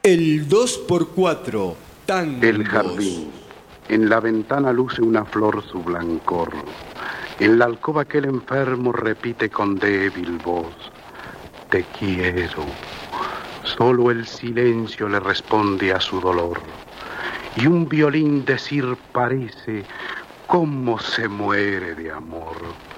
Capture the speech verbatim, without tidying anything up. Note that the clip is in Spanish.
El dos por cuatro, tangos. El jardín. En la ventana luce una flor su blancor. En la alcoba aquel enfermo repite con débil voz: te quiero. Solo el silencio le responde a su dolor. Y un violín decir parece: cómo se muere de amor.